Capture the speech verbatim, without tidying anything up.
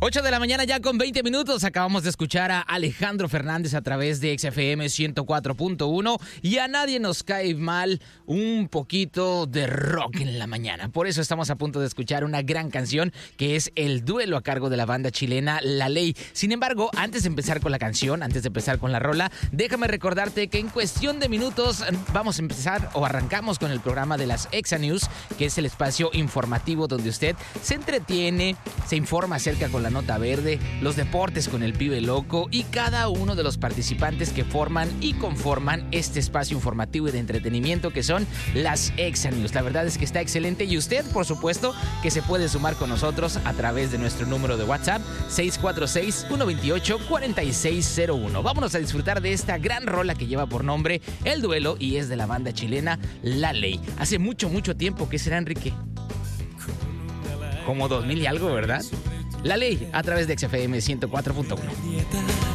ocho de la mañana ya con veinte minutos. Acabamos de escuchar a Alejandro Fernández a través de X F M ciento cuatro punto uno y a nadie nos cae mal un poquito de rock en la mañana. Por eso estamos a punto de escuchar una gran canción que es El Duelo a cargo de la banda chilena La Ley. Sin embargo, antes de empezar con la canción, antes de empezar con la rola, déjame recordarte que en cuestión de minutos vamos a empezar o arrancamos con el programa de las Exa News, que es el espacio informativo donde usted se entretiene, se informa acerca con la nota verde, los deportes con el pibe loco y cada uno de los participantes que forman y conforman este espacio informativo y de entretenimiento que son las Exa News. La verdad es que está excelente y usted, por supuesto, que se puede sumar con nosotros a través de nuestro número de WhatsApp seis cuatro seis, uno dos ocho, cuatro seis cero uno. Vámonos a disfrutar de esta gran rola que lleva por nombre El Duelo y es de la banda chilena La Ley. Hace mucho, mucho tiempo, ¿qué será, Enrique? Como dos mil y algo, ¿verdad? La Ley, a través de X F M ciento cuatro punto uno.